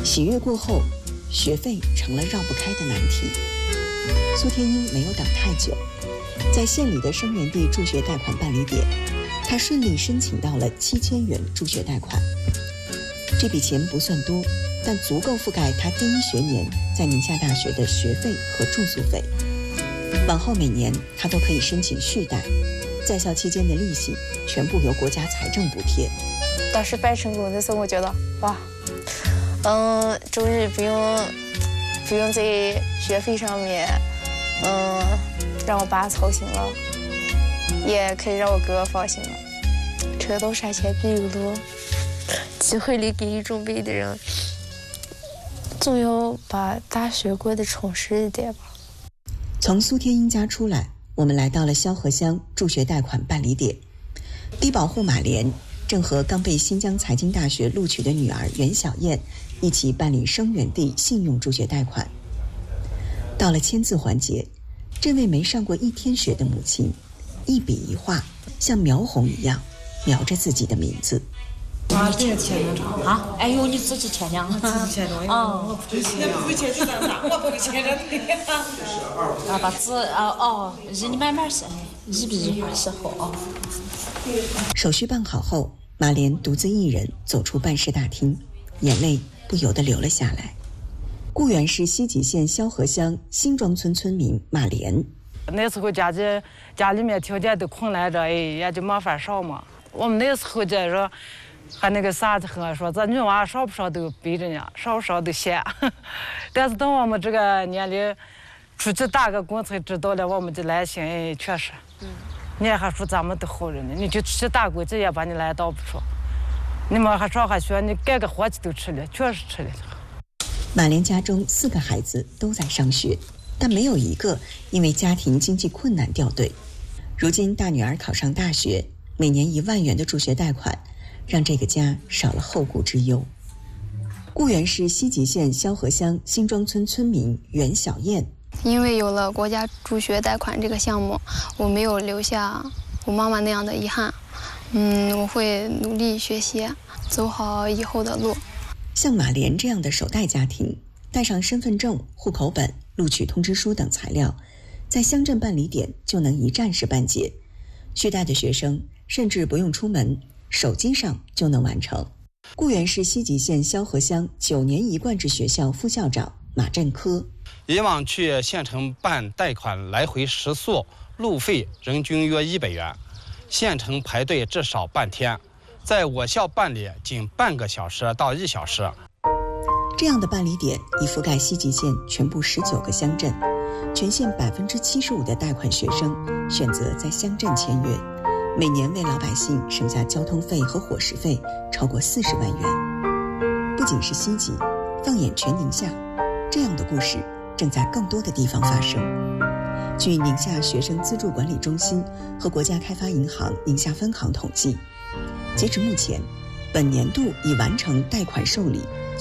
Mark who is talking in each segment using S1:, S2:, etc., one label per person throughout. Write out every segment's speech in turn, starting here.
S1: 喜悦过后，学费成了绕不开的难题。苏天英没有等太久，在县里的生源地助学贷款办理点，他顺利申请到了7000元助学贷款。这笔钱不算多，但足够覆盖他第1学年在宁夏大学的学费和住宿费。往后每年他都可以申请续贷，在校期间的利息全部由国家财政补贴。
S2: 当时办成功的时候，我觉得哇，终于不用在学费上面，让我爸操心了，也可以让我哥放心了。车到山前必有路，机会里给予准备的人，总要把大学过得充实一点吧。
S1: 从苏天英家出来，我们来到了萧河乡助学贷款办理点。低保户马莲正和刚被新疆财经大学录取的女儿袁小燕一起办理生源地信用助学贷款。到了签字环节，这位没上过1天学的母亲，一笔一画像描红一样描着自己的名字。
S3: 这个签的啊？哎呦，你自己签的？自己签的。我不会签。那不会签就算啥？我不会签的。把字你慢慢写，一笔一画写好。
S1: 手续办好后，马莲独自一人走出办事大厅，眼泪不由得流了下来。固原市西吉县萧河乡新庄村村民马莲，
S4: 那时候家里面条件都困难着，也就没法上嘛。我们那时候就说。还那个啥子和说，咱女娃上不上都背着呢，上不上都闲。但是等我们这个年龄出去打个工才知道了，我们的来心确实。你还说咱们都好人呢，你就出去打工，这也把你来倒不出。你们还上还学，你盖个活计都吃了，确实吃了。
S1: 马莲家中4个孩子都在上学，但没有一个因为家庭经济困难掉队。如今大女儿考上大学，每年1万元的助学贷款，让这个家少了后顾之忧。固原市西吉县萧河乡新庄村村民袁小燕，
S5: 因为有了国家助学贷款这个项目，我没有留下我妈妈那样的遗憾。我会努力学习，走好以后的路。
S1: 像马莲这样的首代家庭，带上身份证、户口本、录取通知书等材料，在乡镇办理点就能一站式办结。续贷的学生甚至不用出门，手机上就能完成。固原市西吉县萧河乡9年一贯制学校副校长马振科，
S6: 以往去县城办贷款来回食宿路费人均约100元，县城排队至少半天，在我校办理仅半个小时到1小时。
S1: 这样的办理点已覆盖西吉县全部19个乡镇，全县75%的贷款学生选择在乡镇签约，每年为老百姓省下交通费和伙食费超过40万元。不仅是西吉，放眼全宁夏，这样的故事正在更多的地方发生。据宁夏学生资助管理中心和国家开发银行宁夏分行统计，截至目前，本年度已完成贷款受理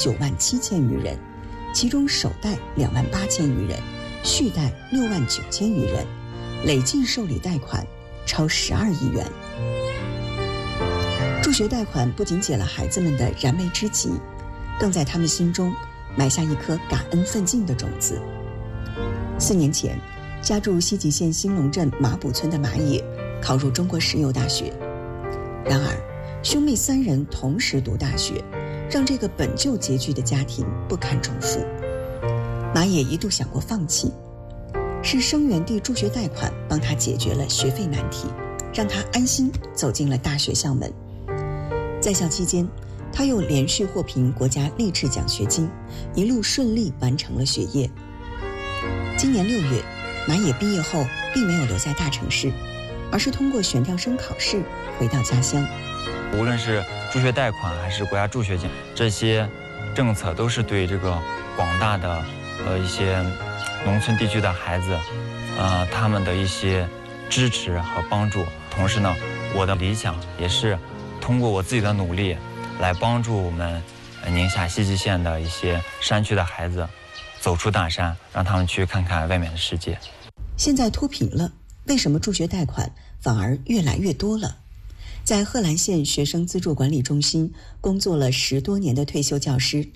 S1: 97000余人，其中首贷28000余人，续贷69000余人，累计受理贷款超12亿元。助学贷款不仅解了孩子们的燃眉之急，更在他们心中埋下一颗感恩奋进的种子。4年前，家住西吉县兴隆镇马堡村的马野考入中国石油大学。然而，兄妹3人同时读大学，让这个本就拮据的家庭不堪重负。马野一度想过放弃，是生源地助学贷款帮他解决了学费难题，让他安心走进了大学校门。在校期间，他又连续获评国家励志奖学金，一路顺利完成了学业。今年6月，马野毕业后并没有留在大城市，而是通过选调生考试回到家乡。
S7: 无论是助学贷款还是国家助学金，这些政策都是对这个广大的一些农村地区的孩子，他们的一些支持和帮助。同时呢，我的理想也是通过我自己的努力，来帮助我们宁夏西吉县的一些山区的孩子走出大山，让他们去看看外面的世界。
S1: 现在脱贫了，为什么助学贷款反而越来越多了？在贺兰县学生资助管理中心工作了10多年的退休教师